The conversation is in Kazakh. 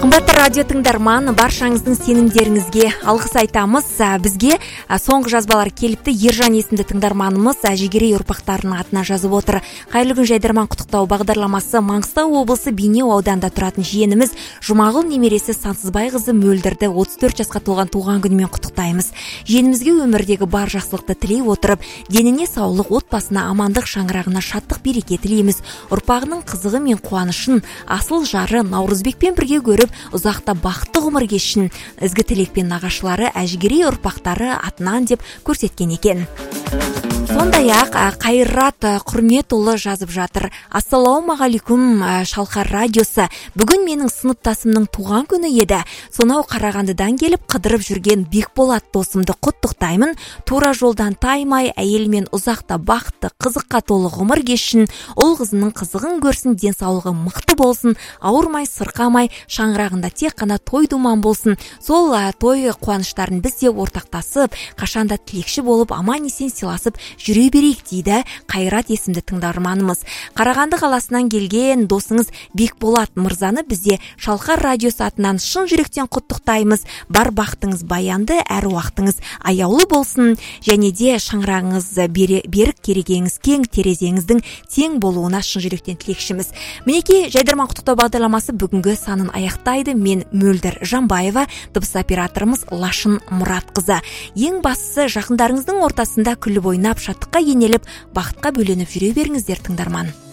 Қымбатты радио тыңдарман, баршаңыздың сенімдеріңізге алғыс айтамыз. Бізге соңғы жазбалар келіпті. Ержан есімді тыңдарманымыз жігерей ұрпақтарының атына жазып отыр. Қайырлы күн жайдарман құттықтау бағдарламасы Маңғыстау облысы Бейнеу ауданында тұратын жиеніміз Жұмағұл немересі Сансызбай қызы Мөлдірді 34 жасқа толған туған күнімен құттықтаймыз. Жиенімізге өмірдегі бар жақсылықты тілей отырып, деніне саулық, отбасына амандық, шаңырағына шаттық, береке тілейміз. Ұрпағының қызығы мен қуанышын асыл жары Наурызбекпен бірге көріп, ұзақта бақытты ғұмыр кешін ізгі тілекпен нағашылары әжігерей ұрпақтары атынан деп көрсеткен екен. Сондай-ақ Қайрат Құрметұлы жазып жатыр. Ассалаумағалейкум Шалқар радиосы. Бүгін менің сыныптасымның туған күні еді. Сонау Қарағандыдан келіп қыдырып жүрген Бекболат досымды құттықтаймын. Тура жолдан таймай, әйелмен ұзақта бақытты, қызыққа толы ғұмыр кешін, ұл қызының қызығын көрсін, денсаулығы мықты болсын, ауырмай, сырқамай, шаңырағында тек қана той думан болсын. Сол той қуаныштарын біз де ортақтасып, қашанда тілекші болып, аман есен сыйласып жүре берейік дейді Қайрат есімді тыңдарманымыз. Қарағанды қаласынан келген досыңыз Бекболат мырзаны бізде Шалқар радиосы атынан шын жүректен құттықтаймыз. Бар бақытыңыз баянды, әр уақытыңыз аяулы болсын, және де шаңырағыңыз берік, керегеңіз кең, терезеңіздің тең болуына шын жүректен тілекшіміз. Мінекей жайдарман құттықтау бағдарламасы бүгінгі санын аяқтайды. Мен Мөлдір Жанбаева, дыбыс операторымыз Лашын Мұратқызы. Ең бастысы жақындарыңыздың ортасында күліп ойнап, шаттыққа енеліп, бақытқа бөленіп жүре беріңіздер тыңдарман.